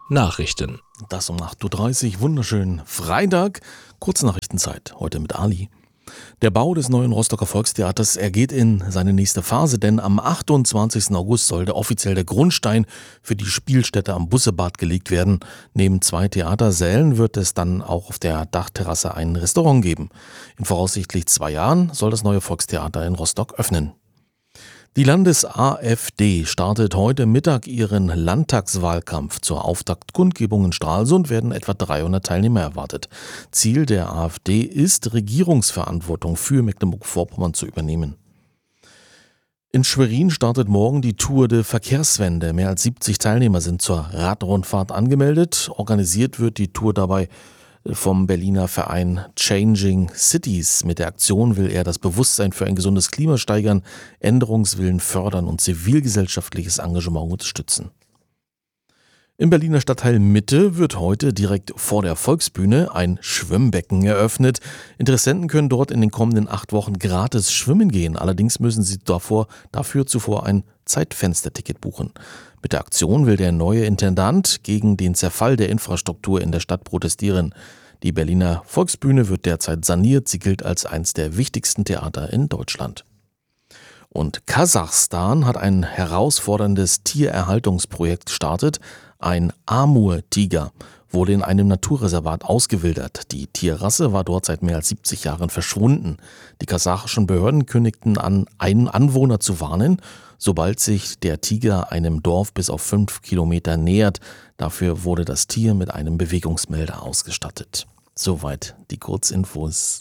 Nachrichten. Das um 8.30 Uhr, wunderschönen Freitag, Kurznachrichtenzeit, heute mit Ali. Der Bau des neuen Rostocker Volkstheaters geht in seine nächste Phase, denn am 28. August sollte offiziell der Grundstein für die Spielstätte am Bussebad gelegt werden. Neben 2 Theatersälen wird es dann auch auf der Dachterrasse ein Restaurant geben. In voraussichtlich 2 Jahren soll das neue Volkstheater in Rostock öffnen. Die Landes-AfD startet heute Mittag ihren Landtagswahlkampf. Zur Auftaktkundgebung in Stralsund werden etwa 300 Teilnehmer erwartet. Ziel der AfD ist, Regierungsverantwortung für Mecklenburg-Vorpommern zu übernehmen. In Schwerin startet morgen die Tour de Verkehrswende. Mehr als 70 Teilnehmer sind zur Radrundfahrt angemeldet. Organisiert wird die Tour dabei vom Berliner Verein Changing Cities. Mit der Aktion will er das Bewusstsein für ein gesundes Klima steigern, Änderungswillen fördern und zivilgesellschaftliches Engagement unterstützen. Im Berliner Stadtteil Mitte wird heute direkt vor der Volksbühne ein Schwimmbecken eröffnet. Interessenten können dort in den kommenden 8 Wochen gratis schwimmen gehen. Allerdings müssen sie dafür zuvor ein Zeitfensterticket buchen. Mit der Aktion will der neue Intendant gegen den Zerfall der Infrastruktur in der Stadt protestieren. Die Berliner Volksbühne wird derzeit saniert. Sie gilt als eines der wichtigsten Theater in Deutschland. Und Kasachstan hat ein herausforderndes Tiererhaltungsprojekt gestartet. Ein Amur-Tiger wurde in einem Naturreservat ausgewildert. Die Tierrasse war dort seit mehr als 70 Jahren verschwunden. Die kasachischen Behörden kündigten an, einen Anwohner zu warnen, sobald sich der Tiger einem Dorf bis auf 5 Kilometer nähert. Dafür wurde das Tier mit einem Bewegungsmelder ausgestattet. Soweit die Kurzinfos.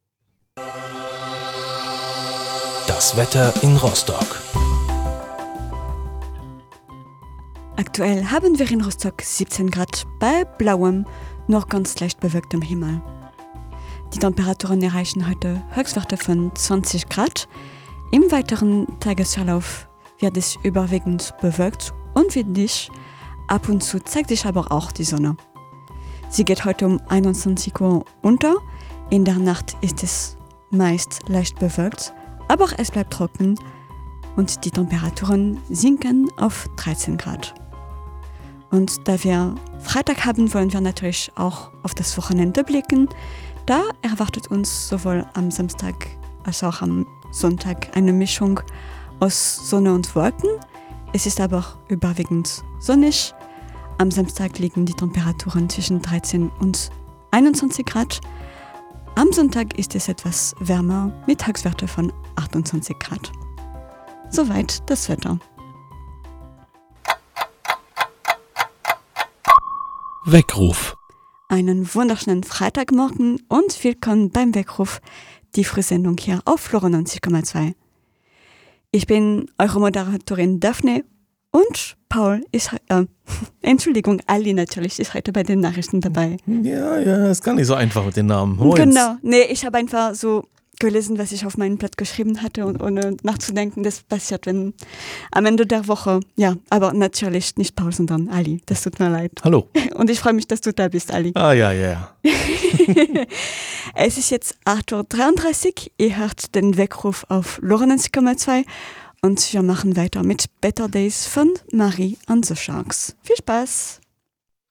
Das Wetter in Rostock. Aktuell haben wir in Rostock 17 Grad bei blauem, noch ganz leicht bewölktem Himmel. Die Temperaturen erreichen heute Höchstwerte von 20 Grad. Im weiteren Tagesverlauf wird es überwiegend bewölkt und windig. Ab und zu zeigt sich aber auch die Sonne. Sie geht heute um 21 Uhr unter. In der Nacht ist es meist leicht bewölkt, aber es bleibt trocken und die Temperaturen sinken auf 13 Grad. Und da wir Freitag haben, wollen wir natürlich auch auf das Wochenende blicken. Da erwartet uns sowohl am Samstag als auch am Sonntag eine Mischung aus Sonne und Wolken. Es ist aber überwiegend sonnig. Am Samstag liegen die Temperaturen zwischen 13 und 21 Grad. Am Sonntag ist es etwas wärmer mit Höchstwerte von 28 Grad. Soweit das Wetter. Weckruf. Einen wunderschönen Freitagmorgen und willkommen beim Weckruf, die Frühsendung hier auf 94,2. Ich bin eure Moderatorin Daphne und Paul ist, Ali natürlich, ist heute bei den Nachrichten dabei. Ja, ist gar nicht so einfach mit den Namen. Moins. Genau, ich habe einfach so gelesen, was ich auf meinem Blatt geschrieben hatte und ohne nachzudenken, das passiert, wenn am Ende der Woche, ja, aber natürlich nicht Paul, sondern Ali, das tut mir leid. Hallo. Und ich freue mich, dass du da bist, Ali. Ah, ja. Es ist jetzt 8.33 Uhr, ihr hört den Weckruf auf 94,2 und wir machen weiter mit Better Days von Marie and the Sharks. Viel Spaß!